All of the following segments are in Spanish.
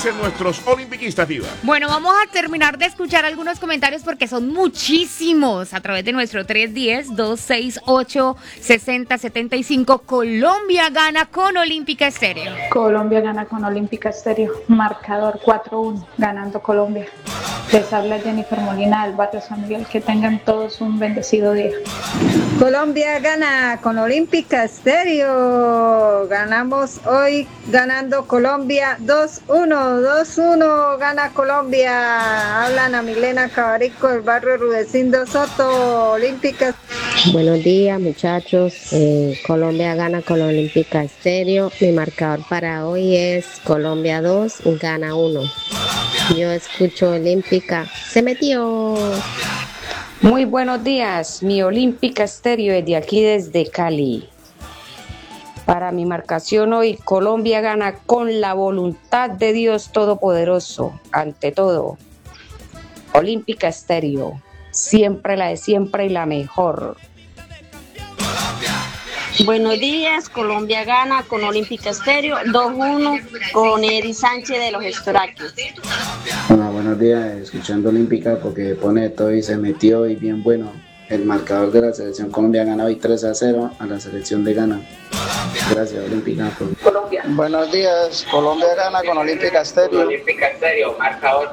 dicen nuestros olimpiquistas, Diva? Bueno, vamos a terminar de escuchar algunos comentarios porque son muchísimos a través de nuestro 310-268-6075. Colombia gana con Olímpica Estéreo. Colombia gana con Olímpica Estéreo. Marcador 4-1, ganando Colombia. Les habla Jennifer Molina del barrio San Miguel. Que tengan todos un bendecido día. Colombia gana con Olímpica Estéreo. Ganamos hoy ganando Colombia 2-1. 2-1 gana Colombia. Hablan a Milena Cabarico del barrio Rudecindo Soto. Olímpica. Buenos días, muchachos. Colombia gana con Olímpica Estéreo. Mi marcador para hoy es Colombia 2, gana 1. Yo escucho Olímpica. Se metió. Muy buenos días, mi Olímpica Estéreo desde aquí, desde Cali. Para mi marcación hoy, Colombia gana con la voluntad de Dios Todopoderoso, ante todo. Olímpica Estéreo, siempre la de siempre y la mejor. Buenos días, Colombia gana con Olímpica Estéreo 2-1 con Eri Sánchez de los Estoraques. Hola, buenos días, escuchando Olímpica porque pone todo y se metió y bien bueno. El marcador de la selección Colombia gana hoy 3-0 a la selección de Ghana. Gracias, Olímpica. Colombia. Buenos días, Colombia gana con Olímpica Estéreo. Olímpica Estéreo, marcador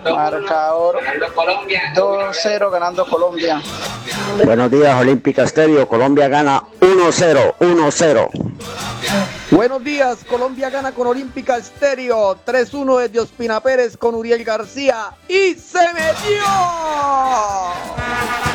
2-0 ganando Colombia. Buenos días, Olímpica Estéreo. Colombia gana 1-0, 1-0. Buenos días, Colombia gana con Olímpica Estéreo 3-1 desde Ospina Pérez con Uriel García y se metió.